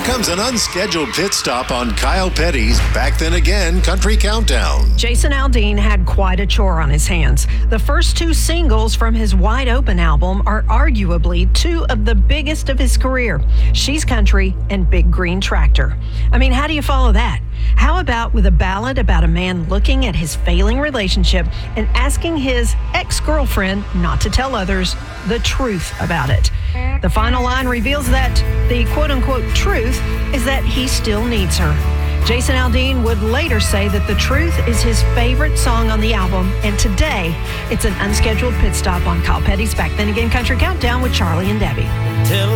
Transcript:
comes an unscheduled pit stop on Kyle Petty's Back Then Again Country Countdown. Jason Aldean had quite a chore on his hands. The first two singles from his Wide Open album are arguably two of the biggest of his career, She's Country and Big Green Tractor. I mean, how do you follow that? How about with a ballad about a man looking at his failing relationship and asking his ex-girlfriend not to tell others the truth about it? The final line reveals that the quote-unquote truth is that he still needs her. Jason Aldean would later say that The Truth is his favorite song on the album, and today it's an unscheduled pit stop on Kyle Petty's Back Then Again Country Countdown with Charlie and Debbie. Tell